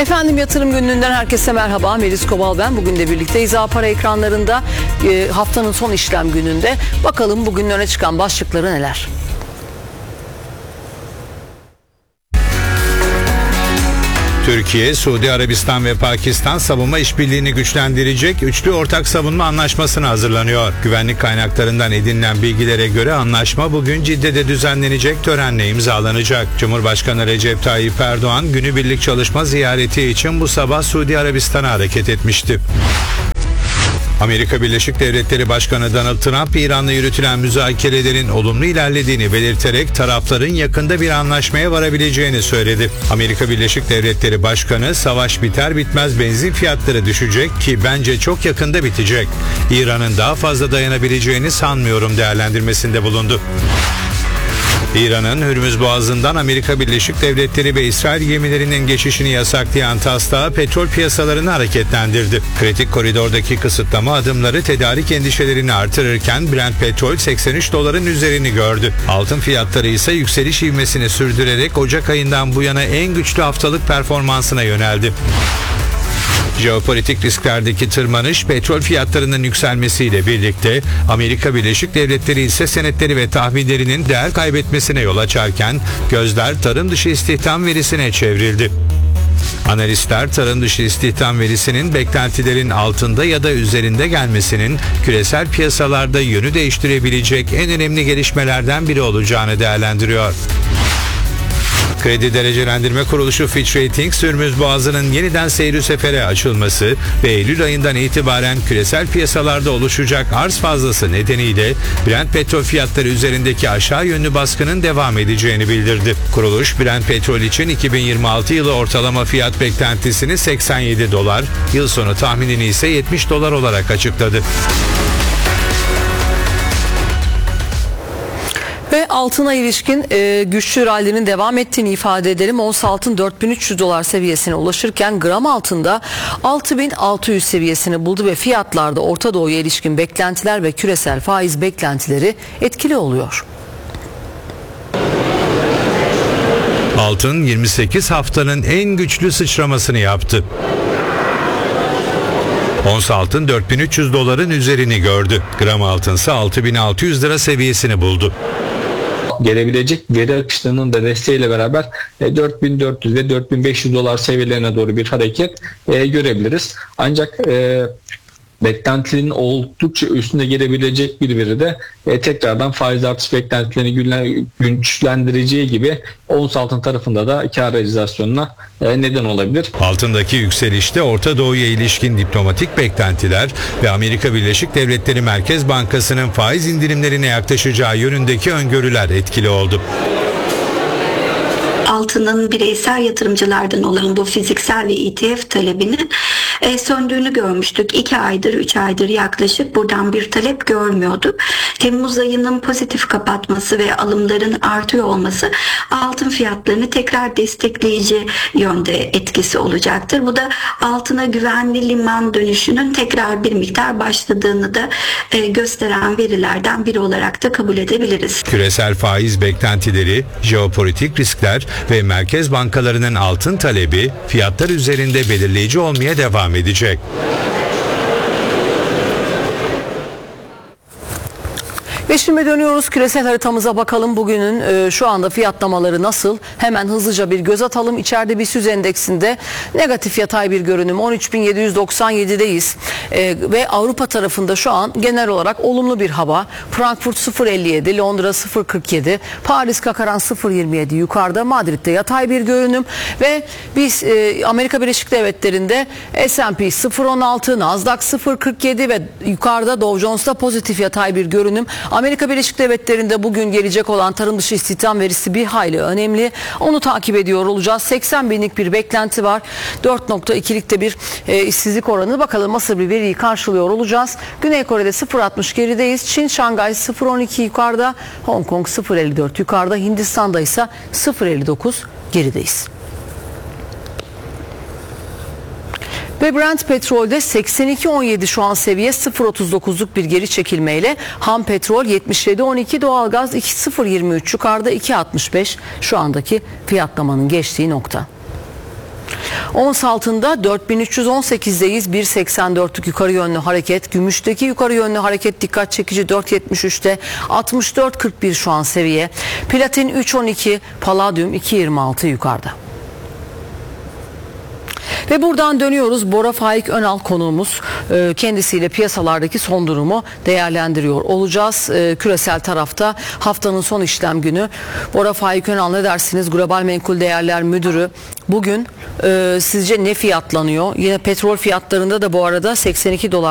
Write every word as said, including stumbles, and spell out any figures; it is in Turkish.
Efendim Yatırım Günlüğü'nden herkese merhaba. Melis Kobal ben. Bugün de birlikteyiz. A Para ekranlarında e, haftanın son işlem gününde. Bakalım bugün öne çıkan başlıkları neler? Türkiye, Suudi Arabistan ve Pakistan savunma işbirliğini güçlendirecek üçlü ortak savunma anlaşmasına hazırlanıyor. Güvenlik kaynaklarından edinilen bilgilere göre anlaşma bugün Cidde'de düzenlenecek törenle imzalanacak. Cumhurbaşkanı Recep Tayyip Erdoğan günübirlik çalışma ziyareti için bu sabah Suudi Arabistan'a hareket etmişti. Amerika Birleşik Devletleri Başkanı Donald Trump, İran'la yürütülen müzakerelerin olumlu ilerlediğini belirterek tarafların yakında bir anlaşmaya varabileceğini söyledi. Amerika Birleşik Devletleri Başkanı, savaş biter bitmez benzin fiyatları düşecek ki bence çok yakında bitecek. İran'ın daha fazla dayanabileceğini sanmıyorum değerlendirmesinde bulundu. İran'ın Hürmüz Boğazı'ndan Amerika Birleşik Devletleri ve İsrail gemilerinin geçişini yasaklayan taslağı petrol piyasalarını hareketlendirdi. Kritik koridordaki kısıtlama adımları tedarik endişelerini artırırken Brent petrol seksen üç doların üzerini gördü. Altın fiyatları ise yükseliş ivmesini sürdürerek Ocak ayından bu yana en güçlü haftalık performansına yöneldi. Jeopolitik risklerdeki tırmanış petrol fiyatlarının yükselmesiyle birlikte Amerika Birleşik Devletleri ise senetleri ve tahvillerinin değer kaybetmesine yol açarken gözler tarım dışı istihdam verisine çevrildi. Analistler tarım dışı istihdam verisinin beklentilerin altında ya da üzerinde gelmesinin küresel piyasalarda yönü değiştirebilecek en önemli gelişmelerden biri olacağını değerlendiriyor. Kredi Derecelendirme Kuruluşu Fitch Ratings, Hürmüz Boğazı'nın yeniden seyri sefere açılması ve Eylül ayından itibaren küresel piyasalarda oluşacak arz fazlası nedeniyle Brent petrol fiyatları üzerindeki aşağı yönlü baskının devam edeceğini bildirdi. Kuruluş, Brent petrol için iki bin yirmi altı yılı ortalama fiyat beklentisini seksen yedi dolar, yıl sonu tahminini ise yetmiş dolar olarak açıkladı. Ve altına ilişkin e, güçlü rallinin devam ettiğini ifade edelim. Ons altın dört bin üç yüz dolar seviyesine ulaşırken gram altında altı bin altı yüz seviyesini buldu ve fiyatlarda Orta Doğu'ya ilişkin beklentiler ve küresel faiz beklentileri etkili oluyor. Altın yirmi sekiz haftanın en güçlü sıçramasını yaptı. Ons altın dört bin üç yüz doların üzerini gördü. Gram altın ise altı bin altı yüz lira seviyesini buldu. Gelebilecek veri akışlarının da desteğiyle beraber dört bin dört yüz ve dört bin beş yüz dolar seviyelerine doğru bir hareket e, görebiliriz. Ancak e, beklentilerin oldukça üstünde gelebilecek bir veri de e, tekrardan faiz artış beklentilerini güçlendireceği gibi ons altın tarafında da kar realizasyonuna e, neden olabilir. Altındaki yükselişte Orta Doğu'ya ilişkin diplomatik beklentiler ve Amerika Birleşik Devletleri Merkez Bankası'nın faiz indirimlerine yaklaşacağı yönündeki öngörüler etkili oldu. Altının bireysel yatırımcılardan olan bu fiziksel ve E T F talebinin e, söndüğünü görmüştük. iki aydır, üç aydır yaklaşık buradan bir talep görmüyorduk. Temmuz ayının pozitif kapatması ve alımların artıyor olması altın fiyatlarını tekrar destekleyici yönde etkisi olacaktır. Bu da altına güvenli liman dönüşünün tekrar bir miktar başladığını da e, gösteren verilerden biri olarak da kabul edebiliriz. Küresel faiz beklentileri, jeopolitik riskler ve merkez bankalarının altın talebi fiyatlar üzerinde belirleyici olmaya devam edecek. Ve şimdi dönüyoruz küresel haritamıza bakalım bugünün e, şu anda fiyatlamaları nasıl? Hemen hızlıca bir göz atalım. İçeride BIST yüz endeksinde negatif yatay bir görünüm on üç bin yedi yüz doksan yedi'deyiz. E, ve Avrupa tarafında şu an genel olarak olumlu bir hava. Frankfurt sıfır virgül elli yedi, Londra sıfır virgül kırk yedi, Paris Kakaran sıfır virgül yirmi yedi yukarıda, Madrid'de yatay bir görünüm ve biz e, Amerika Birleşik Devletleri'nde S and P sıfır virgül on altı, Nasdaq sıfır virgül kırk yedi ve yukarıda Dow Jones'ta pozitif yatay bir görünüm. Amerika Birleşik Devletleri'nde bugün gelecek olan tarım dışı istihdam verisi bir hayli önemli. Onu takip ediyor olacağız. seksen binlik bir beklenti var. dört nokta iki'lik de bir e, işsizlik oranı. Bakalım nasıl bir veriyi karşılıyor olacağız. Güney Kore'de sıfır virgül altmış gerideyiz. Çin, Şangay sıfır virgül on iki yukarıda. Hong Kong sıfır virgül elli dört yukarıda. Hindistan'da ise sıfır virgül elli dokuz gerideyiz. Ve Brent petrolde seksen iki on yedi şu an seviye, sıfır virgül otuz dokuz'luk bir geri çekilmeyle. Ham petrol yetmiş yedi on iki, doğalgaz sıfır virgül yirmi üç yukarıda, iki virgül altmış beş şu andaki fiyatlamanın geçtiği nokta. Ons altında dört bin üç yüz on sekizdeyiz. bir seksen dörtlük yukarı yönlü hareket. Gümüşteki yukarı yönlü hareket dikkat çekici dört yetmiş üçte. altmış dört kırk bir şu an seviye. Platin üç on iki, paladyum iki yirmi altı yukarıda. Ve buradan dönüyoruz. Bora Faik Önal konuğumuz. Ee, Kendisiyle piyasalardaki son durumu değerlendiriyor olacağız. Ee, Küresel tarafta haftanın son işlem günü. Bora Faik Önal, ne dersiniz? Global Menkul Değerler Müdürü. Bugün e, sizce ne fiyatlanıyor? Yine petrol fiyatlarında da bu arada seksen iki dolar